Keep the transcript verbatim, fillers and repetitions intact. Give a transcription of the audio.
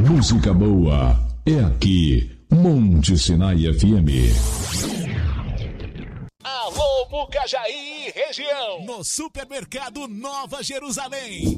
Música boa é aqui, Monte Sinai F M. Alô, Mucajaí, região. No Supermercado Nova Jerusalém.